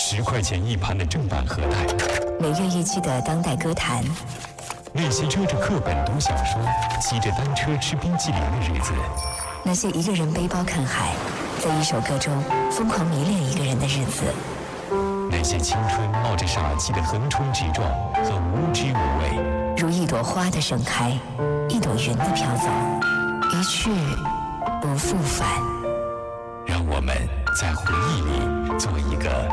10块钱一盘的正版盒带， 每月一期的当代歌坛， 那些遮着课本读小说、骑着单车吃冰淇淋的日子， 那些一个人背包看海，在一首歌中疯狂迷恋一个人的日子， 那些青春冒着傻气的横冲直撞和无知无畏， 如一朵花的盛开，一朵云的飘走，一去不复返。 让我们在回忆里做一个